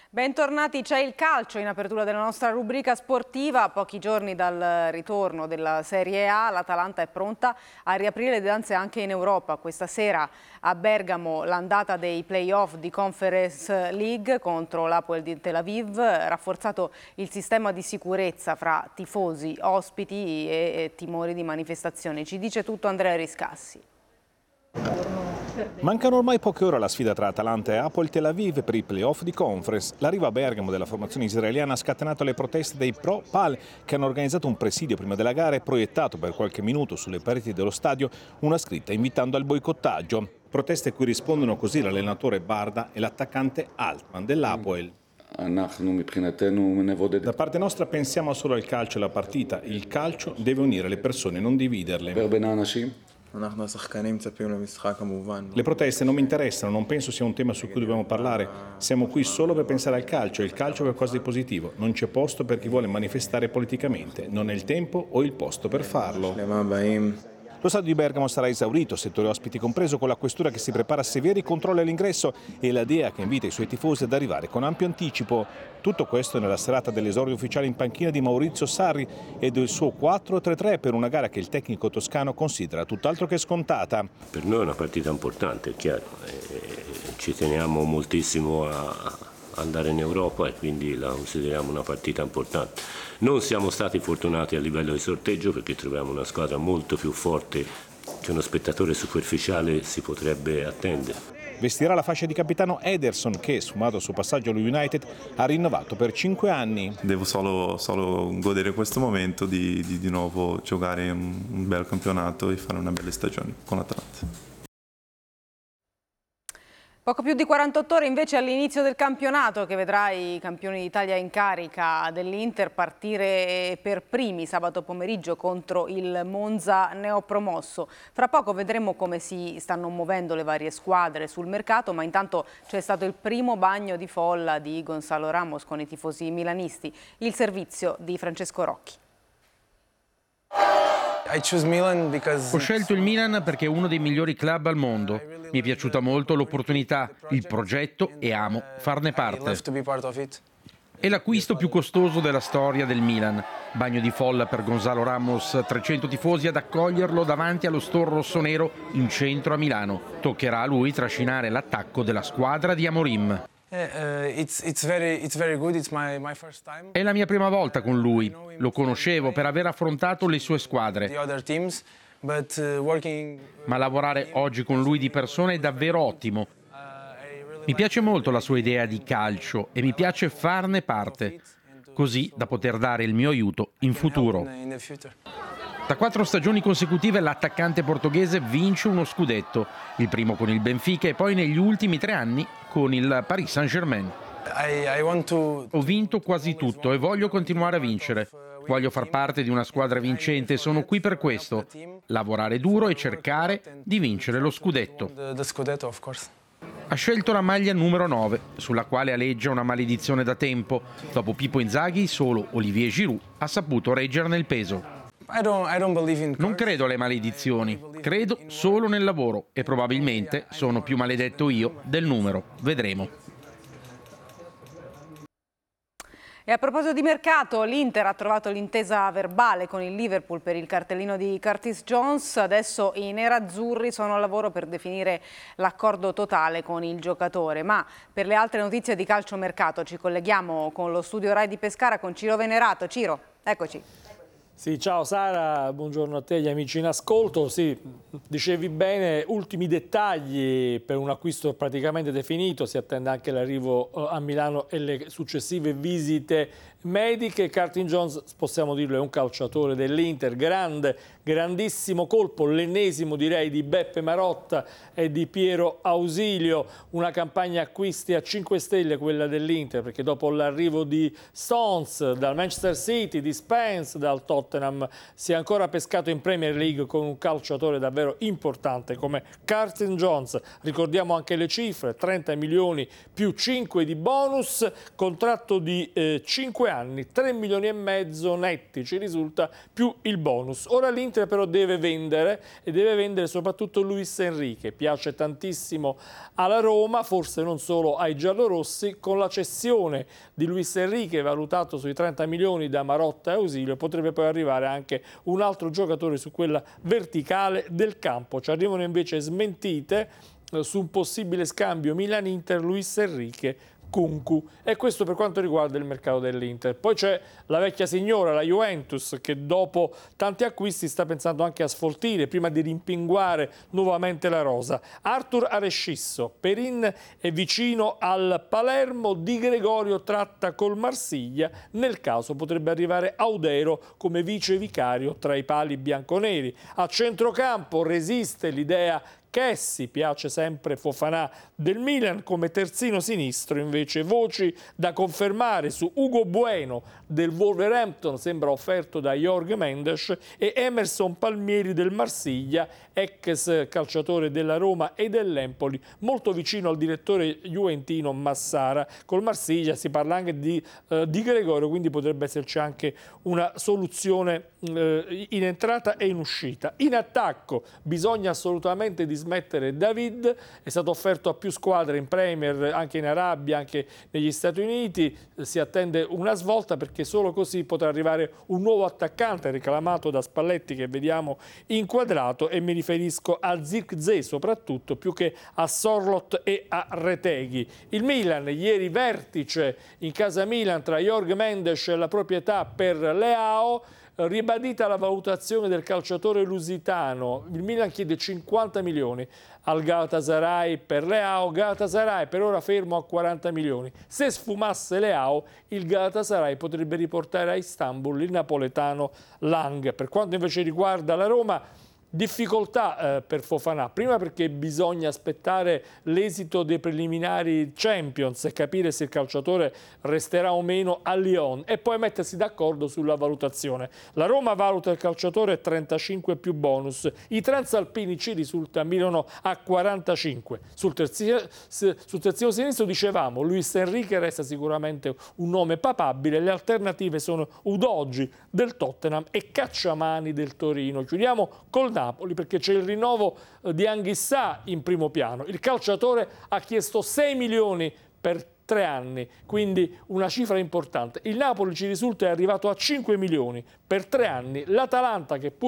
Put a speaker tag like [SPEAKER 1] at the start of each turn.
[SPEAKER 1] Bentornati, c'è il calcio in apertura della nostra rubrica sportiva. A pochi giorni dal ritorno della Serie A, l'Atalanta è pronta a riaprire le danze anche in Europa. Questa sera a Bergamo l'andata dei play-off di Conference League contro l'Hapoel di Tel Aviv, rafforzato il sistema di sicurezza fra tifosi, ospiti e timori di manifestazioni. Ci dice tutto Andrea Riscassi.
[SPEAKER 2] Mancano ormai poche ore alla sfida tra Atalanta e Hapoel Tel Aviv per i play-off di Conference. L'arrivo a Bergamo della formazione israeliana ha scatenato le proteste dei pro-Pal, che hanno organizzato un presidio prima della gara e proiettato per qualche minuto sulle pareti dello stadio una scritta invitando al boicottaggio. Proteste a cui rispondono così l'allenatore Barda e l'attaccante Altman dell'Hapoel. Da parte nostra pensiamo solo al calcio e alla partita. Il calcio deve unire le persone, non dividerle. Le proteste non mi interessano, non penso sia un tema su cui dobbiamo parlare. Siamo qui solo per pensare al calcio e il calcio è qualcosa di positivo. Non c'è posto per chi vuole manifestare politicamente. Non è il tempo o il posto per farlo. Lo stadio di Bergamo sarà esaurito, settore ospiti compreso, con la questura che si prepara a severi controlli all'ingresso e la Dea che invita i suoi tifosi ad arrivare con ampio anticipo. Tutto questo nella serata dell'esordio ufficiale in panchina di Maurizio Sarri e del suo 4-3-3 per una gara che il tecnico toscano considera tutt'altro che scontata.
[SPEAKER 3] Per noi è una partita importante, è chiaro. Ci teniamo moltissimo a andare in Europa e quindi la consideriamo una partita importante. Non siamo stati fortunati a livello di sorteggio perché troviamo una squadra molto più forte che uno spettatore superficiale si potrebbe attendere.
[SPEAKER 2] Vestirà la fascia di capitano Ederson che, sfumato il suo passaggio allo United, ha rinnovato per 5 anni.
[SPEAKER 4] Devo solo godere questo momento di nuovo giocare un bel campionato e fare una bella stagione con l'Atalanta.
[SPEAKER 1] Poco più di 48 ore invece all'inizio del campionato che vedrà i campioni d'Italia in carica dell'Inter partire per primi sabato pomeriggio contro il Monza neopromosso. Fra poco vedremo come si stanno muovendo le varie squadre sul mercato, ma intanto c'è stato il primo bagno di folla di Gonzalo Ramos con i tifosi milanisti, il servizio di Francesco Rocchi.
[SPEAKER 5] Ho scelto il Milan perché è uno dei migliori club al mondo. Mi è piaciuta molto l'opportunità, il progetto e amo farne parte. È l'acquisto più costoso della storia del Milan. Bagno di folla per Gonzalo Ramos, 300 tifosi ad accoglierlo davanti allo store rossonero in centro a Milano. Toccherà a lui trascinare l'attacco della squadra di Amorim. È la mia prima volta con lui. Lo conoscevo per aver affrontato le sue squadre. Ma lavorare oggi con lui di persona è davvero ottimo. Mi piace molto la sua idea di calcio e mi piace farne parte, così da poter dare il mio aiuto in futuro. Da 4 stagioni consecutive l'attaccante portoghese vince uno scudetto, il primo con il Benfica e poi negli ultimi 3 anni con il Paris Saint-Germain. Ho vinto quasi tutto e voglio continuare a vincere. Voglio far parte di una squadra vincente e sono qui per questo, lavorare duro e cercare di vincere lo scudetto. Ha scelto la maglia numero 9, sulla quale aleggia una maledizione da tempo. Dopo Pippo Inzaghi, solo Olivier Giroud ha saputo reggerne il peso. Non credo alle maledizioni, credo solo nel lavoro e probabilmente sono più maledetto io del numero. Vedremo.
[SPEAKER 1] E a proposito di mercato, l'Inter ha trovato l'intesa verbale con il Liverpool per il cartellino di Curtis Jones. Adesso i nerazzurri sono al lavoro per definire l'accordo totale con il giocatore. Ma per le altre notizie di calciomercato ci colleghiamo con lo studio Rai di Pescara con Ciro Venerato. Ciro, eccoci.
[SPEAKER 6] Sì, ciao Sara, buongiorno a te, gli amici in ascolto. Sì, dicevi bene, ultimi dettagli per un acquisto praticamente definito, si attende anche l'arrivo a Milano e le successive visite mediche. Curtis Jones, possiamo dirlo, è un calciatore dell'Inter, grandissimo colpo, l'ennesimo direi di Beppe Marotta e di Piero Ausilio, una campagna acquisti a 5 stelle quella dell'Inter, perché dopo l'arrivo di Stones, dal Manchester City, di Spence, dal Tottenham Tottenham sia ancora pescato in Premier League con un calciatore davvero importante come Curtin Jones. Ricordiamo anche le cifre: 30 milioni più 5 di bonus, contratto di 5 anni, 3 milioni e mezzo netti ci risulta, più il bonus. Ora l'Inter però deve vendere, e deve vendere soprattutto Luis Enrique. Piace tantissimo alla Roma, forse non solo ai giallorossi. Con la cessione di Luis Enrique, valutato sui 30 milioni da Marotta e Ausilio, potrebbe poi arrivare anche un altro giocatore su quella verticale del campo. Ci arrivano invece smentite su un possibile scambio Milan-Inter, Luis Enrique, Kunku. E questo per quanto riguarda il mercato dell'Inter. Poi c'è la vecchia signora, la Juventus, che dopo tanti acquisti sta pensando anche a sfoltire prima di rimpinguare nuovamente la rosa. Arthur Arescisso, Perin è vicino al Palermo, Di Gregorio tratta col Marsiglia, nel caso potrebbe arrivare Audero come vice vicario tra i pali bianconeri. A centrocampo resiste l'idea Kessi, piace sempre Fofana del Milan come terzino sinistro. Invece voci da confermare su Ugo Bueno del Wolverhampton, sembra offerto da Jorge Mendes, e Emerson Palmieri del Marsiglia, ex calciatore della Roma e dell'Empoli, molto vicino al direttore juventino Massara. Col Marsiglia si parla anche di Gregorio, quindi potrebbe esserci anche una soluzione in entrata e in uscita. In attacco bisogna assolutamente dismettere David, è stato offerto a più squadre in Premier, anche in Arabia, anche negli Stati Uniti. Si attende una svolta, perché solo così potrà arrivare un nuovo attaccante reclamato da Spalletti, che vediamo inquadrato, e mi riferisco a Zirkzee soprattutto, più che a Sorloth e a Retegui. Il Milan, ieri vertice in casa Milan tra Jorge Mendes e la proprietà per Leao. Ribadita la valutazione del calciatore lusitano, il Milan chiede 50 milioni al Galatasaray per Leao. Galatasaray per ora fermo a 40 milioni. Se sfumasse Leao, il Galatasaray potrebbe riportare a Istanbul il napoletano Lang. Per quanto invece riguarda la Roma, difficoltà per Fofana, prima perché bisogna aspettare l'esito dei preliminari Champions e capire se il calciatore resterà o meno a Lyon, e poi mettersi d'accordo sulla valutazione. La Roma valuta il calciatore 35 più bonus, i transalpini ci risulta mirano a 45. Sul terzino sinistro dicevamo Luis Enrique resta sicuramente un nome papabile, le alternative sono Udogi del Tottenham e Cacciamani del Torino. Chiudiamo col Napoli, perché c'è il rinnovo di Anghissà in primo piano. Il calciatore ha chiesto 6 milioni per 3 anni, quindi una cifra importante. Il Napoli ci risulta è arrivato a 5 milioni per 3 anni. L'Atalanta, che pur